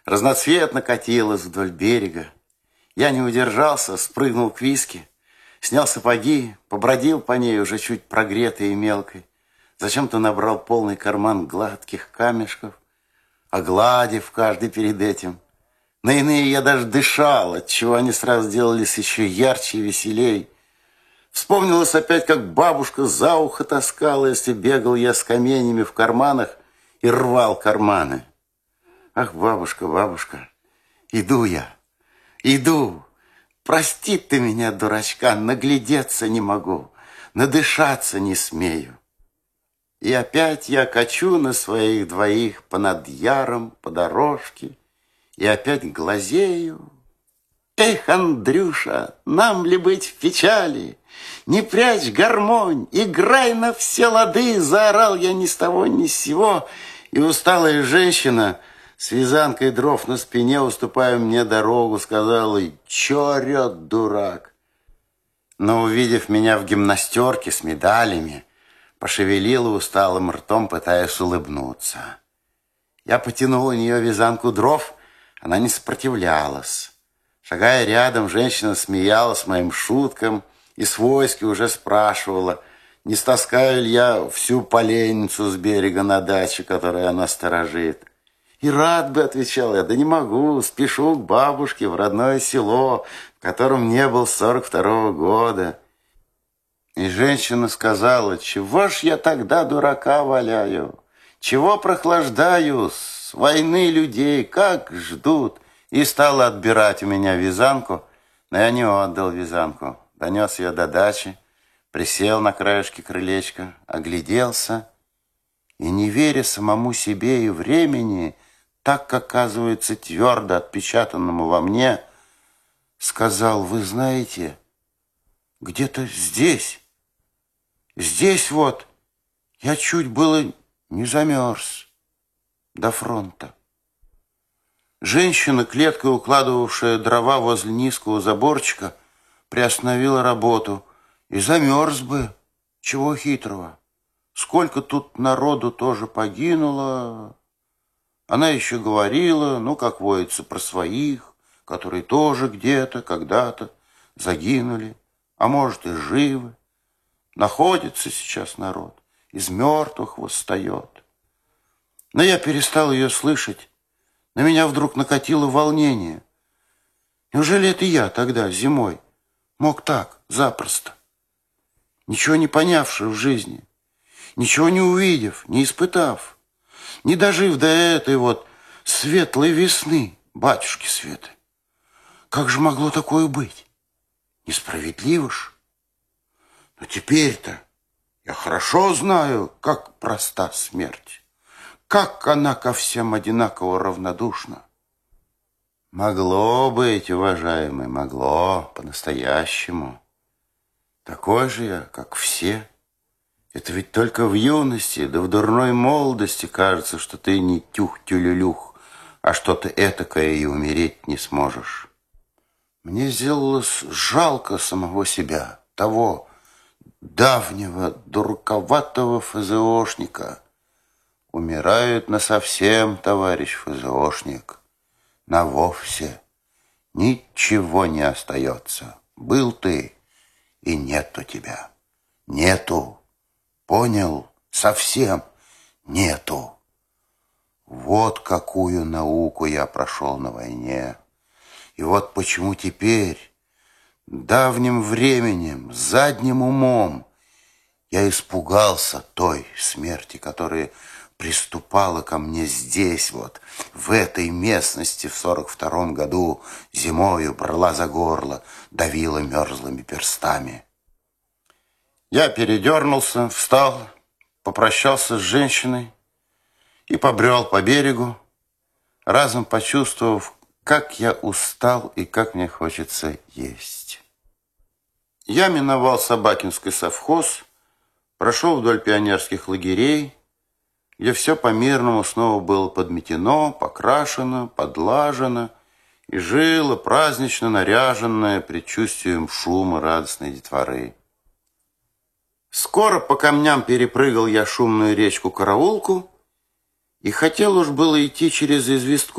разноцветно катилась вдоль берега. Я не удержался, спрыгнул к Виске, снял сапоги, побродил по ней уже чуть прогретой и мелкой. Зачем-то набрал полный карман гладких камешков, огладив каждый перед этим. На иные я даже дышал, отчего они сразу сделались еще ярче и веселей. Вспомнилось опять, как бабушка за ухо таскала, если бегал я с каменями в карманах и рвал карманы. Ах, бабушка, бабушка, иду я, иду. Прости ты меня, дурачка, наглядеться не могу, надышаться не смею. И опять я качу на своих двоих понад яром, по дорожке, и опять глазею. Эх, Андрюша, нам ли быть в печали? Не прячь гармонь, играй на все лады, заорал я ни с того ни с сего, и усталая женщина с вязанкой дров на спине, уступая мне дорогу, сказала: чё орёт дурак? Но, увидев меня в гимнастерке с медалями, пошевелила усталым ртом, пытаясь улыбнуться. Я потянул у нее вязанку дров, она не сопротивлялась. Шагая рядом, женщина смеялась моим шуткам и свойски уже спрашивала, не стаскаю ли я всю поленницу с берега на даче, которую она сторожит. И рад бы, отвечал я, да не могу, спешу к бабушке в родное село, в котором не был с 42-го года. И женщина сказала: чего ж я тогда дурака валяю, чего прохлаждаю, с войны людей как ждут. И стала отбирать у меня вязанку, но я не отдал вязанку, донес ее до дачи, присел на краешке крылечка, огляделся и, не веря самому себе и времени, так, оказывается, твердо отпечатанному во мне, сказал: вы знаете, где-то здесь вот, я чуть было не замерз до фронта. Женщина, клеткой укладывавшая дрова возле низкого заборчика, приостановила работу. И замерз бы, чего хитрого. Сколько тут народу тоже погинуло. Она еще говорила, ну, как водится, про своих, которые тоже где-то, когда-то загинули, а может и живы. Находится сейчас народ, из мертвых восстает. Но я перестал ее слышать. На меня вдруг накатило волнение. Неужели это я тогда, зимой, мог так, запросто? Ничего не понявши в жизни, ничего не увидев, не испытав, не дожив до этой вот светлой весны, батюшки Светы. Как же могло такое быть? Несправедливо ж. Но теперь-то я хорошо знаю, как проста смерть, как она ко всем одинаково равнодушна. Могло быть, уважаемый, могло, по-настоящему. Такой же я, как все. Это ведь только в юности, да в дурной молодости кажется, что ты не тюх-тюлюлюх, а что-то этакое и умереть не сможешь. Мне сделалось жалко самого себя, того давнего, дураковатого ФЗОшника. Умирают насовсем, товарищ ФЗОшник, навовсе. Ничего не остается. Был ты, и нету тебя. Нету. Понял? Совсем нету. Вот какую науку я прошел на войне. И вот почему теперь, давним временем, задним умом, я испугался той смерти, которая приступала ко мне здесь, вот, в этой местности в 42-м году, зимою брала за горло, давила мерзлыми перстами. Я передернулся, встал, попрощался с женщиной и побрел по берегу, разом почувствовав, как я устал и как мне хочется есть. Я миновал Собакинский совхоз, прошел вдоль пионерских лагерей, где все по-мирному снова было подметено, покрашено, подлажено и жило празднично наряженное предчувствием шума радостной детворы. Скоро по камням перепрыгал я шумную речку Караулку и хотел уж было идти через известку